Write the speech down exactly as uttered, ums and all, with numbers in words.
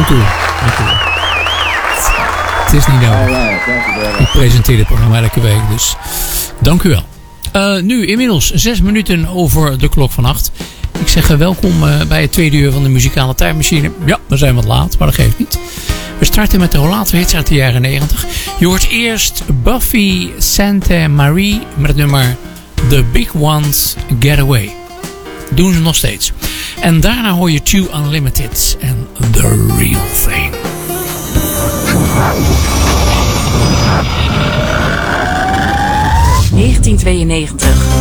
Dank u wel. Dank u wel. Het is niet nodig. Ik presenteer dit programma elke week, dus dank u wel. Uh, nu inmiddels zes minuten over de klok van acht. Ik zeg uh, welkom uh, bij het tweede uur van de muzikale tijdmachine. Ja, we zijn wat laat, maar dat geeft niet. We starten met de rollator hits uit de jaren negentig. Je hoort eerst Buffy Sainte-Marie met het nummer The Big Ones Get Away. Doen ze nog steeds. En daarna hoor je Two Unlimited en The Real Thing. negentien tweeënnegentig.